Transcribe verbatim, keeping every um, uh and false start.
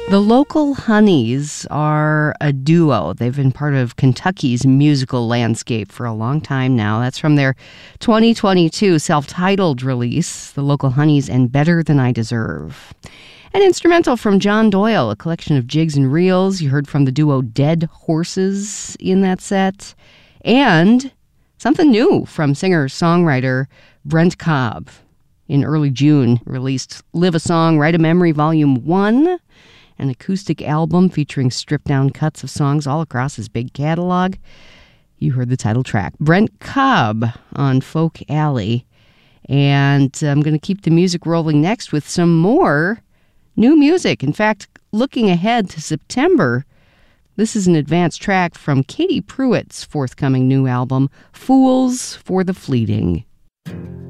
The Local Honeys are a duo. They've been part of Kentucky's musical landscape for a long time now. That's from their twenty twenty-two self-titled release, The Local Honeys and Better Than I Deserve. An instrumental from John Doyle, a collection of jigs and reels. You heard from the duo Dead Horses in that set. And something new from singer-songwriter Brent Cobb. In early June, released Live a Song, Write a Memory Volume one, an acoustic album featuring stripped-down cuts of songs all across his big catalog. You heard the title track, Brent Cobb on Folk Alley. And I'm going to keep the music rolling next with some more new music. In fact, looking ahead to September, this is an advanced track from Katie Pruitt's forthcoming new album, Fools for the Fleeting.